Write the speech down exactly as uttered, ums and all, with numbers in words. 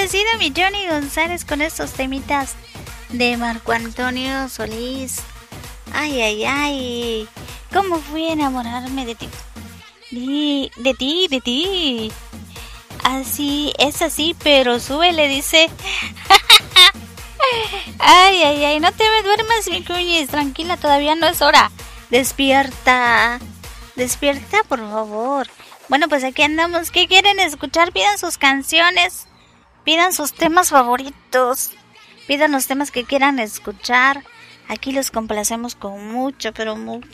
amanecido mi Johnny González con estos temitas de Marco Antonio Solís? Ay, ay, ay. ¿Cómo fui a enamorarme de ti? De, de ti, de ti. Así, es así, pero sube, le dice. Ay, ay, ay, no te me duermas, mi cuñis. Tranquila, todavía no es hora. Despierta. Despierta, por favor. Bueno, pues aquí andamos. ¿Qué quieren escuchar? Pidan sus canciones. Pidan sus temas favoritos. Pidan los temas que quieran escuchar. Aquí los complacemos con mucho, pero mucho